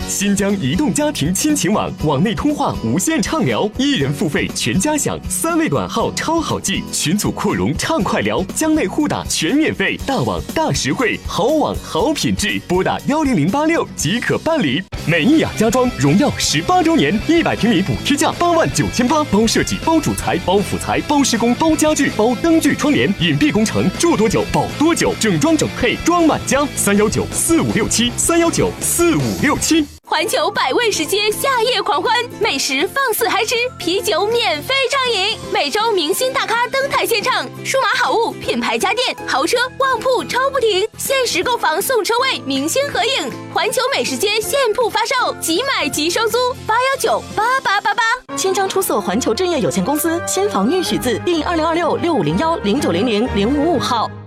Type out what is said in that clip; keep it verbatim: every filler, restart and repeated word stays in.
新疆移动家庭亲情网，网内通话无限畅聊，一人付费全家享，三位短号超好记，群组扩容畅快聊，疆内互打全免费，大网大实惠，好网好品质，拨打幺零零八六即可办理。美意雅家装荣耀十八周年，一百平米补贴价八万九千八，包设计、包主材、包辅材、包施工、包家具、包灯具窗帘，隐蔽工程，住多久保多久，整装整配装满家。三幺九四五六七，三幺九四五六七。 环球百味食街夏夜狂欢，美食放肆嗨吃，啤酒免费畅饮，每周明星大咖登台献唱，数码好物、品牌家电、豪车、旺铺抽不停，限时购房送车位，明星合影。环球美食街现铺发售，即买即收租，八幺九八八八八。 千张出色环球置业有限公司新房预许字第二零二六六五零幺零九零零零五五号。